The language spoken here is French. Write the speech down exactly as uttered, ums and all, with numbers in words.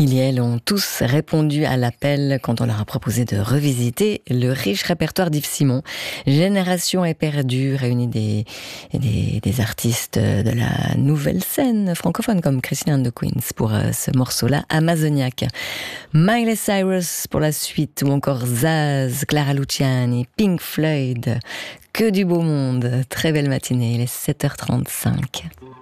Ils et elles ont tous répondu à l'appel quand on leur a proposé de revisiter le riche répertoire d'Yves Simon. Génération éperdue réunit des, des, des artistes de la nouvelle scène francophone comme Christine and the Queens pour euh, ce morceau-là, Amazoniaque. Miley Cyrus pour la suite, ou encore Zaz, Clara Luciani, Pink Floyd. Que du beau monde. Très belle matinée, il est sept heures trente-cinq.